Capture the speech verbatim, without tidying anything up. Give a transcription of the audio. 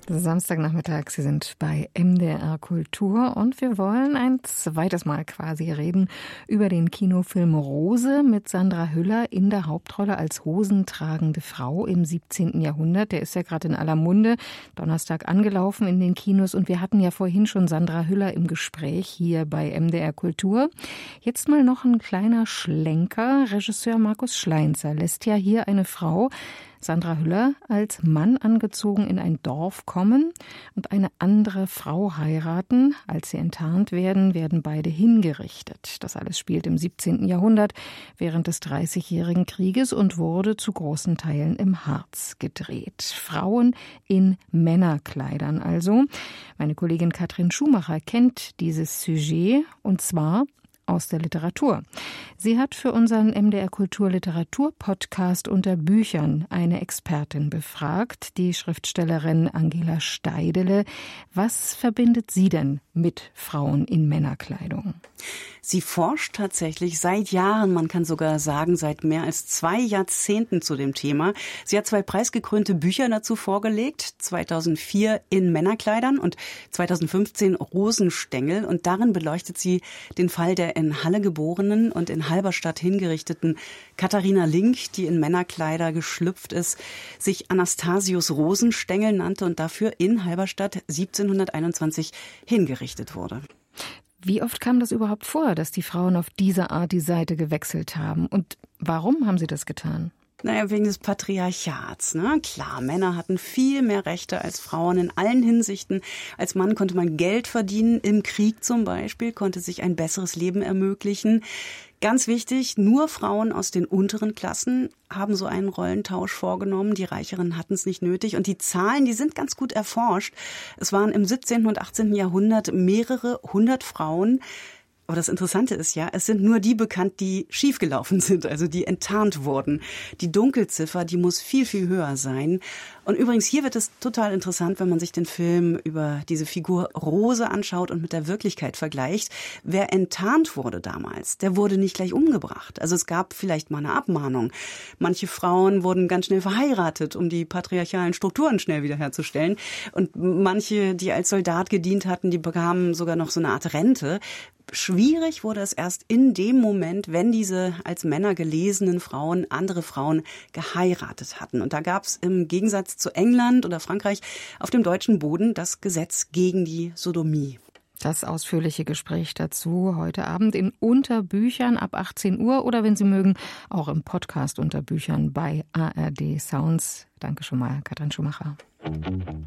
Samstagnachmittag, Sie sind bei M D R Kultur und wir wollen ein zweites Mal quasi reden über den Kinofilm Rose mit Sandra Hüller in der Hauptrolle als hosentragende Frau im siebzehnten Jahrhundert. Der ist ja gerade in aller Munde, Donnerstag angelaufen in den Kinos und wir hatten ja vorhin schon Sandra Hüller im Gespräch hier bei M D R Kultur. Jetzt mal noch ein kleiner Schlenker. Regisseur Markus Schleinzer lässt ja hier eine Frau, Sandra Hüller, als Mann angezogen in ein Dorf kommen und eine andere Frau heiraten. Als sie enttarnt werden, werden beide hingerichtet. Das alles spielt im siebzehnten Jahrhundert während des Dreißigjährigen Krieges und wurde zu großen Teilen im Harz gedreht. Frauen in Männerkleidern also. Meine Kollegin Katrin Schumacher kennt dieses Sujet und zwar aus der Literatur. Sie hat für unseren M D R Kultur Literatur Podcast unter Büchern eine Expertin befragt, die Schriftstellerin Angela Steidele. Was verbindet sie denn mit Frauen in Männerkleidung? Sie forscht tatsächlich seit Jahren, man kann sogar sagen seit mehr als zwei Jahrzehnten zu dem Thema. Sie hat zwei preisgekrönte Bücher dazu vorgelegt, zweitausendvier in Männerkleidern und zweitausendfünfzehn Rosenstängel. Und darin beleuchtet sie den Fall der in Halle geborenen und in Halberstadt hingerichteten Katharina Link, die in Männerkleider geschlüpft ist, sich Anastasius Rosenstängel nannte und dafür in Halberstadt siebzehnhunderteinundzwanzig hingerichtet wurde. Wie oft kam das überhaupt vor, dass die Frauen auf diese Art die Seite gewechselt haben? Und warum haben sie das getan? Naja, wegen des Patriarchats. Ne? Klar, Männer hatten viel mehr Rechte als Frauen in allen Hinsichten. Als Mann konnte man Geld verdienen, im Krieg zum Beispiel, konnte sich ein besseres Leben ermöglichen. Ganz wichtig, nur Frauen aus den unteren Klassen haben so einen Rollentausch vorgenommen. Die Reicheren hatten es nicht nötig. Und die Zahlen, die sind ganz gut erforscht. Es waren im siebzehnten und achtzehnten Jahrhundert mehrere hundert Frauen. Aber das Interessante ist ja, es sind nur die bekannt, die schiefgelaufen sind, also die enttarnt wurden. Die Dunkelziffer, die muss viel, viel höher sein. Und übrigens, hier wird es total interessant, wenn man sich den Film über diese Figur Rose anschaut und mit der Wirklichkeit vergleicht. Wer enttarnt wurde damals, der wurde nicht gleich umgebracht. Also es gab vielleicht mal eine Abmahnung. Manche Frauen wurden ganz schnell verheiratet, um die patriarchalen Strukturen schnell wiederherzustellen. Und manche, die als Soldat gedient hatten, die bekamen sogar noch so eine Art Rente. Schwierig wurde es erst in dem Moment, wenn diese als Männer gelesenen Frauen andere Frauen geheiratet hatten. Und da gab es im Gegensatz zu England oder Frankreich auf dem deutschen Boden das Gesetz gegen die Sodomie. Das ausführliche Gespräch dazu heute Abend in Unterbüchern ab achtzehn Uhr oder wenn Sie mögen, auch im Podcast Unterbüchern bei A R D Sounds. Danke schon mal, Katrin Schumacher.